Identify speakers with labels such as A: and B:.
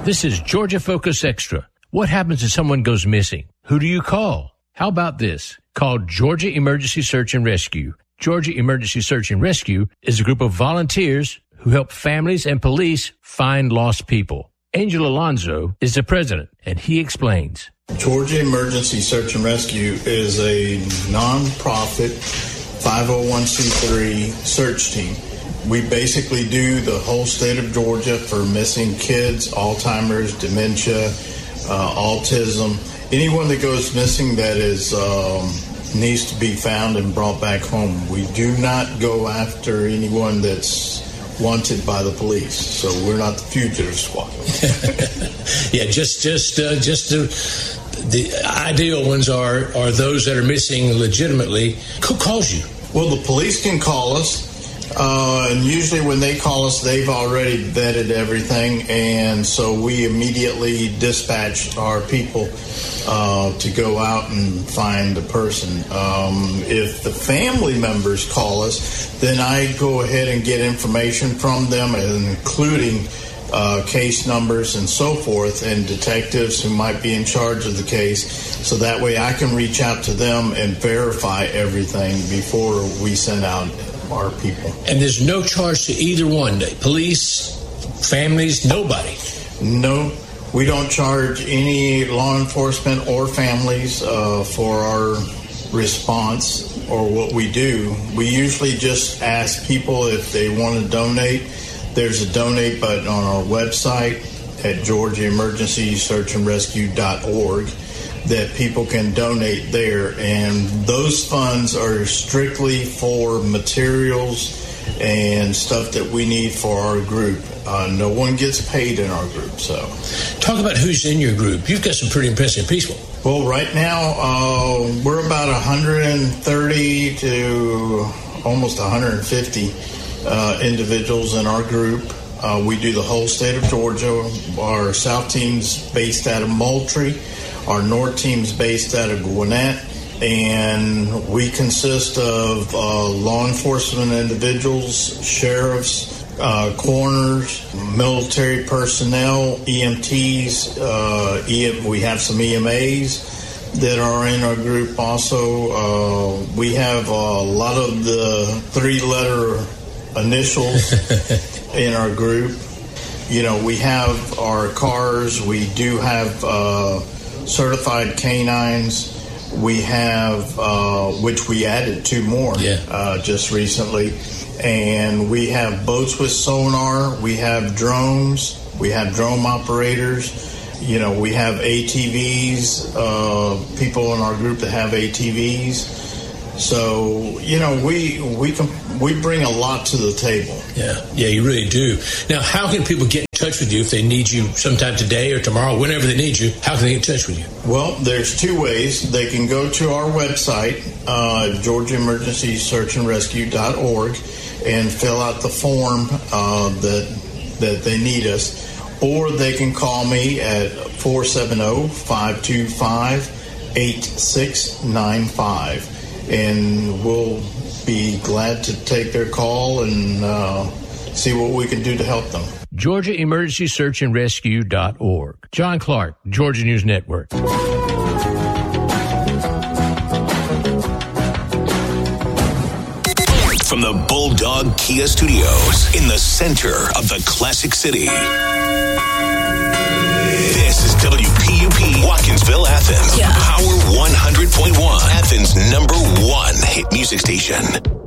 A: This is Georgia Focus Extra. What happens if someone goes missing? Who do you call? How about this? Call Georgia Emergency Search and Rescue. Georgia Emergency Search and Rescue is a group of volunteers who help families and police find lost people. Angel Alonzo is the president, and he explains.
B: Georgia Emergency Search and Rescue is a nonprofit 501c3 search team. We basically do the whole state of Georgia for missing kids, Alzheimer's, dementia, autism. Anyone that goes missing that is needs to be found and brought back home. We do not go after anyone that's wanted by the police, so we're not the fugitive squad.
A: Yeah, just the ideal ones are those that are missing legitimately. Who calls you?
B: Well, the police can call us. And usually when they call us, they've already vetted everything, and so we immediately dispatch our people to go out and find the person. If the family members call us, then I go ahead and get information from them, including case numbers and so forth, and detectives who might be in charge of the case, so that way I can reach out to them and verify everything before we send out our people.
A: And there's no charge to either one, police, families, nobody?
B: No, we don't charge any law enforcement or families for our response or what we do. We usually just ask people if they want to donate. There's a donate button on our website at georgiaemergencysearchandrescue.org that people can donate there, and those funds are strictly for materials and stuff that we need for our group. No one gets paid in our group. So,
A: talk about who's in your group. You've got some pretty impressive people.
B: Well, right now we're about 130 to almost 150 individuals in our group. We do the whole state of Georgia. Our South team's based out of Moultrie. Our North team's based out of Gwinnett, and we consist of law enforcement individuals, sheriffs, coroners, military personnel, EMTs. We have some EMAs that are in our group also. We have a lot of the three-letter initials in our group. You know, we have our cars. We do have certified canines. We have, which we added 2 more just recently. And we have boats with sonar. We have drones. We have drone operators. You know, we have ATVs, people in our group that have ATVs. So, you know, we bring a lot to the table.
A: Yeah, you really do. Now, how can people get in touch with you if they need you sometime today or tomorrow, whenever they need you? How can they get in touch with you?
B: Well, there's 2 ways. They can go to our website, georgiaemergencysearchandrescue.org, and fill out the form that they need us. Or they can call me at 470-525-8695. And we'll be glad to take their call and see what we can do to help them.
A: GeorgiaEmergencySearchandRescue.org. John Clark, Georgia News Network.
C: From the Bulldog Kia Studios in the center of the Classic City. This is WPUP Watkinsville, Athens. Yeah. Power 100.1, Athens' #1 hit music station.